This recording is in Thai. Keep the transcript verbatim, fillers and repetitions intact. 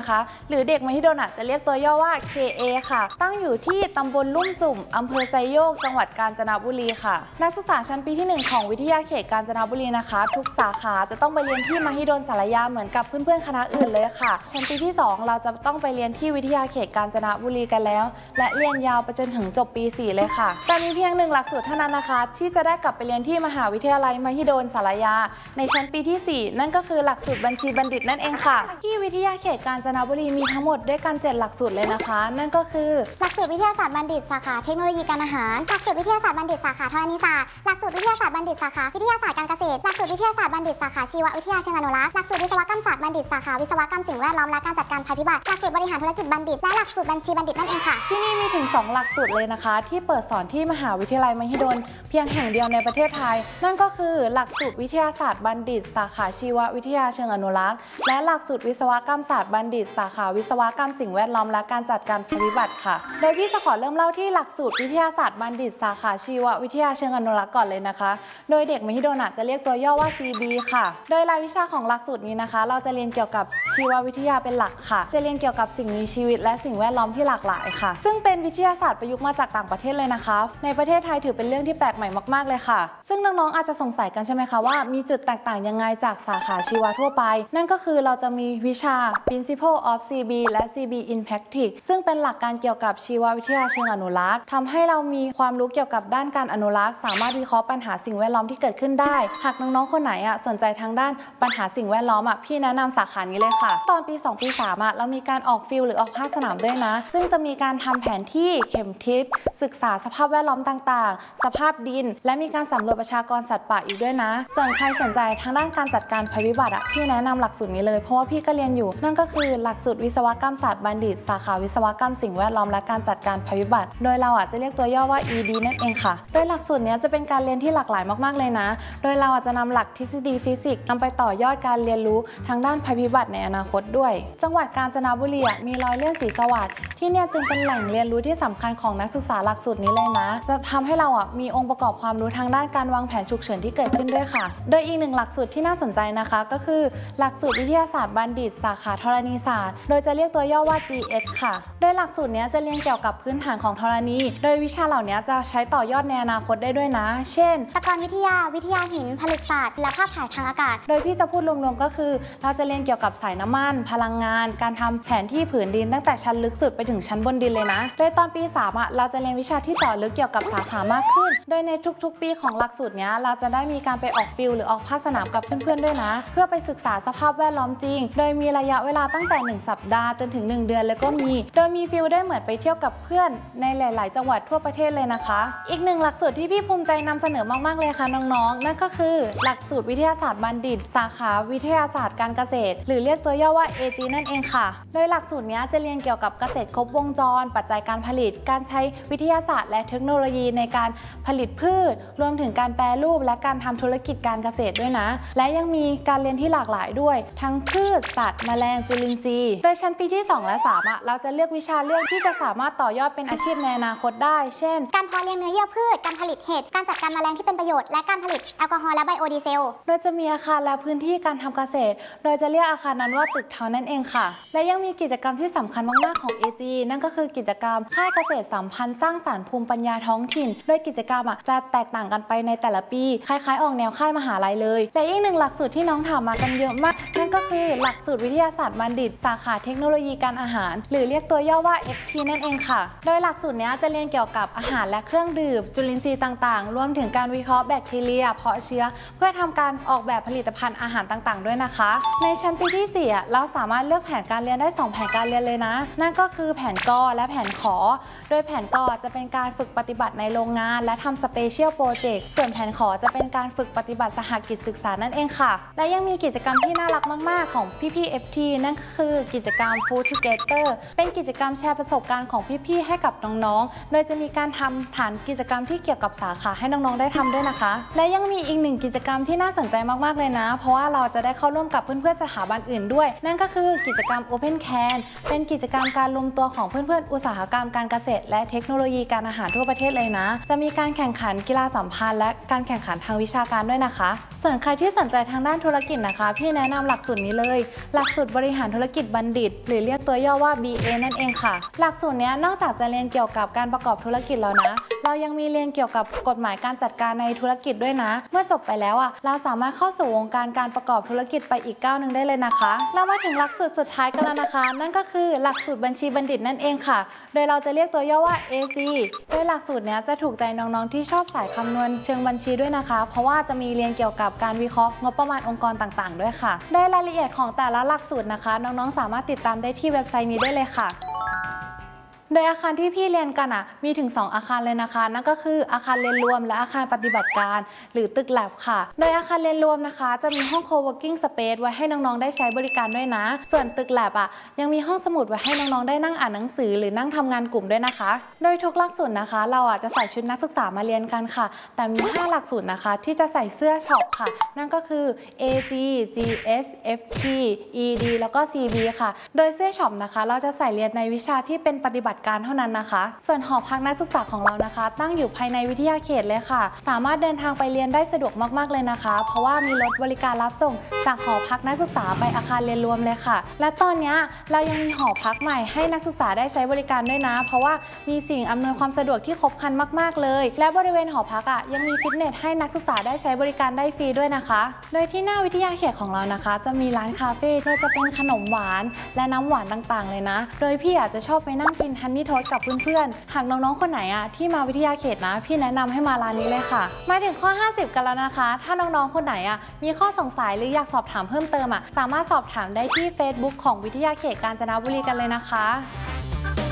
นะคะหรือเด็กมหิดลอาจจะเรียกตัวย่อว่า เค เอ ค่ะตั้งอยู่ที่ตำบลลุ่มสุ่มอำเภอไซโยกจังหวัดกาญจนบุรีค่ะนักศึกษาชั้นปีที่หนึ่งของวิทยาเขตกาญจนบุรีนะคะทุกสาขาจะต้องไปเรียนที่มหิดลสารยาเหมือนกับเพื่อนๆคณะอื่นเลยค่ะชั้นปีที่สองเราจะต้องไปเรียนที่วิทยาเขตกาญจนบุรีกันแล้วและเรียนยาวไปจนถึงจบปีสี่เลยค่ะแต่มีเพียงหนึ่งหลักสูตรเท่านั้นนะคะที่จะได้กลับไปเรียนที่มหาวิทยาลัยมหิดลสารยาในชั้นปีที่สี่นั่นก็คือหลักสูตรบัญชีบัณฑิตนั่นเองค่ะที่วิทยาเขตกาญจนบุรีมีทั้งหมดด้วยกันเจ็ดหลักสูตรเลยนะคะนั่นก็คือหลักสูตรวิทยาศาสตร์บัณฑิตสาขาเทคโนโลยีการอาหารหลักสูตรวิทยาศาสตร์บัณฑิตสาขาธรณีศาสตร์หลักสูตรวิทยาศาสตร์บัณฑิตสาขาวิทยาศาสตร์การเกษตรหลักสูตรวิทยาศาสตร์บัณฑิตสาขาชีววิทยาเชิงอนุรักษ์หลักสูตรวิศวกรรมศาสตร์บัณฑิตสาขาวิศวกรรมสิ่งแวดล้อมและการจัดการภัยพิบัติหลักสูตรบริหารธุรกิจบัณฑิตและหลักสูตรบัญชีบัณฑิตนั่นเองค่ะที่นี่มีถึงสองหลักสูตรเลยนะคะที่เปิดสอนที่มหาวิทยาลัยมหิดลเพียงแห่งเดียวในประเทศไทยนั่นก็คือหลักสูตรวิทยาศาสตร์บัณฑิตสาขาชีววิทยาเชิงอนุรักษ์และหลักสูตรวิศวกรรมศาสตร์บัณฑิตสาขาวิศวกรรมสิ่งแวดล้อมและการจัดการภัยพิบัติค่ะโดยพี่จะขอเริ่มเล่าที่หลักสูตรวิทยาศาสตร์บัณฑิตสาขาชีววิทยาเชิงอนุรักษ์ก่อนเลยนะคะโดยเด็กมหิดลจะเรียกตัวย่อว่า ซี บี ค่ะโดยรายวิชาของหลักสูตรนี้นะคะเราจะเรียนเกี่ยวกับชีววิทยาเป็นหลักค่ะจะเรียนเกี่ยวกับสิ่งมีชีวิตและสิ่งแวดล้อมที่หลากหลายค่ะซึ่งเป็นวิทยาศาสตร์ประยุกต์มาจากต่างประเทศเลยนะคะในประเทศไทยถือเป็นเรื่องที่แปลกใหม่มากๆเลยค่ะซึ่งน้องๆอาจจะสงสัยกันใช่ไหมคะว่ามีจุดแตกต่างยังไงจากสาขาชีวทั่วไปนั่นก็คือเราจะมีวิชา Principle of ซี บี และ ซี บี in Practice ซึ่งเป็นหลักการเกี่ยวกับชีววิทยาเชิงอนุรักษ์ทำให้เรามีความรู้เกี่ยวกับด้านการอนุรักษ์สามารถวิเคราะห์ปัญหาสิ่งแวดล้อมที่เกิดขึ้นได้หากน้องๆคนไหนอ่ะสนใจทางด้านปัญหาสิ่งแวดล้อมอ่ะพี่แนะนำสาขานี้เลยค่ะตอนปีสองปีสามอ่ะเรามีการออกฟิลหรือออกภาคสนามด้วยนะซึ่งจะมีการทำแผนที่เข็มทิศศึกษาสภาพแวดล้อมต่างๆสภาพดินและมีการสำรวจประชากรสัตว์ป่าอีกด้วยนะส่วนใครสนใจทางด้านการจัดการภัยพิบัติอ่ะพี่แนะนำหลักสูตรนี้เลยเพราะว่าพี่ก็เรียนอยู่นั่นก็คือหลักสูตรวิศวกรรมศาสตร์บัณฑิตสาขาวิศวกรรมสิ่งแวดล้อมและการจัดการภัยพิบัติโดยเราอ่ะจะเรียกตัวย่อว่า อี ดี นั่นเองค่ะโดยหลักสูตรนี้จะเป็นการเรียนที่หลากหลายมากๆเลยนะโดยเราอาจจะนำหลักทฤษฎีฟิสิกส์นำไปต่อยอดการเรียนรู้ทางด้านภัยพิบัติในอนาคตด้วยจังหวัดกาญจนบุรีมีรอยเลื่อนศรีสวัสดิ์ที่เนี่ยจึงเป็นแหล่งเรียนรู้ที่สำคัญของนักศึกษาหลักสูตรนี้เลยนะจะทำให้เราอ่ะมีองค์ประกอบความรู้ทางด้านการวางแผนฉุกเฉินที่เกิดขึ้นด้วยค่ะโดยอีกหนึ่งหลักสูตรที่น่าสนใจนะคะก็คือหลักสูตรวิทยาศาสตร์บัณฑิตสาขาธรณีศาสตร์โดยจะเรียกตัวย่อว่า จี เอส ค่ะโดยหลักสูตรนี้จะเรียนเกี่ยวกับพื้นฐานของธรณีโดยวิชาเหล่านี้จะใช้ต่อยอดในอนาคตได้ด้วยนะเช่นตะกอนวิทยาวิทยาหินผลิตศาสตร์และภาพถ่ายทางอากาศโดยพี่จะพูดรวมๆก็คือเราจะเรียนเกี่ยวกับสายน้ำมันพลังงานการทำแผนที่ผืนดินตั้งแต่ชั้นลึกสุดไปถึงชั้นบนดินเลยนะโดยตอนปีสามอ่ะเราจะเรียนวิชาที่เจาะลึกเกี่ยวกับสาขามากขึ้นโดยในทุกๆปีของหลักสูตรนี้เราจะได้มีการไปออกฟิลหรือออกภาคสนามกับเพื่อนๆด้วยนะเพื่อไปศึกษาสภาพแวดล้อมจริงโดยมีระยะเวลาตั้งแต่หนึ่งสัปดาห์จนถึงหนึ่งเดือนแล้วก็มีโดยมีฟิลได้เหมือนไปเที่ยวกับเพื่อนในหลายๆจังหวัดทั่วประเทศเลยนะคะอีกหนึ่งหลักสูตรที่พี่ภูมิใจนำเสนอมากๆเลยค่ะน้องๆนั่นก็คือหลักสูตรวิทยาศาสตร์บัณฑิตสาขาวิทยาศาสตร์การเกษตรหรือเรียกตัวย่อว่า เอ จี นั่นเองค่ะโดยหลักสูตรนี้จะเรียนเกี่ยวกับเกษตรครบวงจรปัจจัยการผลิตการใช้วิทยาศาสตร์และเทคโนโลยีในการผลิตพืชรวมถึงการแปรรูปและการทำธุรกิจการเกษตรด้วยนะและยังมีการเรียนที่หลากหลายด้วยทั้งพืชสัตว์แมลงจุลินทรีย์โดยชั้นปีที่สองและสามอ่ะเราจะเลือกวิชาเลือกที่จะสามารถต่อยอดเป็นอาชีพในอนาคตได้เช่นการเพาะเลี้ยงเนื้อเยื่อพืชการผลิตเห็ดการจัดการแมลงที่เป็นประโยชน์และการผลิตแอลกอฮอล์และไบโอดีเซลโดยจะมีอาคารและพื้นที่การทำเกษตรโดยจะเรียกอาคารนั้นว่าตึกเทานั่นเองค่ะและยังมีกิจกรรมที่สำคัญมากๆของ เอ จี นั่นก็คือกิจกรรมค่ายเกษตรสัมพันธ์สร้างสรรค์ภูมิปัญญาท้องถิ่นโดยกิจกรรมอ่ะจะแตกต่างกันไปในแต่ละปีคล้ายๆออกแนวค่ายมหาลัยเลยและอีกหนึ่งหลักสูตรที่น้องถามมากันเยอะมากนั่นก็คือหลักสูตรวิทยาศาสตร์บัณฑิตสาขาเทคโนโลยีการอาหารหรือเรียกตัวย่อว่า เอฟ ที นั่นเองค่ะโดยหลักสูตรนี้จะเรียนเกี่ยวกับอาหารและเครื่องดื่มจุลินทรีย์ต่างๆรวมถึงการวิเคราะห์แบคทีเรียเพาะเชื้อเพื่อทำการออกแบบผลิตภัณฑ์อาหารต่างๆด้วยนะคะในชั้นปีที่สี่เราสามารถเลือกแผนการเรียนได้สองแผนการเรียนเลยนะนั่นก็คือแผนกอและแผนขอโดยแผนกอจะเป็นการฝึกปฏิบัติในโรงงานและทำสเปเชียลโปรเจกต์ส่วนแผนขอจะเป็นการฝึกปฏิบัติสหกิจศึกษานั่นเองค่ะและยังมีกิจกรรมที่น่ารักมากๆของพี่ๆ เอฟ ที นั่นคือกิจกรรม Food Together เป็นกิจกรรมแชร์ประสบการณ์ของพี่ๆให้กับน้องๆโดยจะมีการทำฐานกิจกรรมที่เกี่ยวกับสาขาให้น้องๆได้ทำด้วยนะคะและยังมีอีกหนึ่งกิจกรรมที่น่าสนใจมากๆเลยนะเพราะว่าเราจะได้เข้าร่วมกับเพื่อนๆสถาบันอื่นด้วยนั่นก็คือกิจกรรม Open Can เป็นกิจกรรมการรวมตัวของเพื่อนๆอุตสาหกรรมการเกษตรและเทคโนโลยีการอาหารทั่วประเทศเลยนะจะมีการแข่งขันกีฬาสัมพันธ์และการแข่งขันทางวิชาการด้วยนะคะส่วนใครที่สนใจทางด้านธุรกิจนะคะพี่แนะนำหลักสูตรนี้เลยหลักสูตรบริหารธุรกิจบัณฑิตหรือเรียกตัวย่อว่า บี เอ นั่นเองค่ะหลักสูตรนี้นอกจากจะเรียนเกี่ยวกับการประกอบธุรกิจแล้วนะเรายังมีเรียนเกี่ยวกับกฎหมายการจัดการในธุรกิจด้วยนะเมื่อจบไปแล้วอ่ะเราสามารถเข้าสู่วงการการประกอบธุรกิจไปอีกก้าวหนึ่งได้เลยนะคะเรามาถึงหลักสูตรสุดท้ายกันแล้วนะคะนั่นก็คือหลักสูตรบัญชีบัณฑิตนั่นเองค่ะโดยเราจะเรียกตัวย่อว่า เอ ซี โดยหลักสูตรนี้จะถูกใจน้องๆที่ชอบสายคำนวณเชิงบัญชีด้วยนะคะเพราะว่าจะมีเรียนเกี่ยวกับการวิเคราะห์งบประมาณองค์กรต่างๆด้วยค่ะโดยรายละเอียดของแต่ละหลักสูตรนะคะน้องๆสามารถติดตามได้ที่เว็บไซต์นี้ได้เลยค่ะโดยอาคารที่พี่เรียนกันอ่ะมีถึงสองอาคารเลยนะคะนั่นก็คืออาคารเรียนรวมและอาคารปฏิบัติการหรือตึกแลบค่ะโดยอาคารเรียนรวมนะคะจะมีห้อง co-working space ไว้ให้น้องๆได้ใช้บริการด้วยนะส่วนตึกแลบอ่ะยังมีห้องสมุดไว้ให้น้องๆได้นั่งอ่านหนังสือหรือนั่งทำงานกลุ่มด้วยนะคะโดยทุกหลักสูตรนะคะเราอ่ะจะใส่ชุดนักศึกษามาเรียนกันค่ะแต่มีห้าหลักสูตรนะคะที่จะใส่เสื้อช็อปค่ะนั่นก็คือ เอ จี จี เอส เอฟ ที อี ดี แล้วก็ ซี บี ค่ะโดยเสื้อช็อปนะคะเราจะใส่เรียนในวิชาที่เป็นปฏิบัติการเท่านั้นนะคะส่วนหอพักนักศึกษาของเรานะคะตั้งอยู่ภายในวิทยาเขตเลยค่ะสามารถเดินทางไปเรียนได้สะดวกมากๆเลยนะคะเพราะว่ามีรถบริการรับส่งจากหอพักนักศึกษาไปอาคารเรียนรวมเลยค่ะและตอนนี้เรายังมีหอพักใหม่ให้นักศึกษาได้ใช้บริการด้วยนะเพราะว่ามีสิ่งอำนวยความสะดวกที่ครบครันมากๆเลยและบริเวณหอพักอ่ะยังมีฟิตเนสให้นักศึกษาได้ใช้บริการได้ฟรีด้วยนะคะโดยที่หน้าวิทยาเขตของเรานะคะจะมีร้านคาเฟ่ที่จะเป็นขนมหวานและน้ำหวานต่างๆเลยนะโดยพี่อาจจะชอบไปนั่งกินฮันนี่โทสต์กับเพื่อนๆหากน้องๆคนไหนอ่ะที่มาวิทยาเขตนะพี่แนะนำให้มาร้านนี้เลยค่ะมาถึงข้อห้าสิบกันแล้วนะคะถ้าน้องๆคนไหนอ่ะมีข้อสงสัยหรืออยากสอบถามเพิ่มเติมอ่ะสามารถสอบถามได้ที่ Facebook ของวิทยาเขตกาญจนบุรีกันเลยนะคะ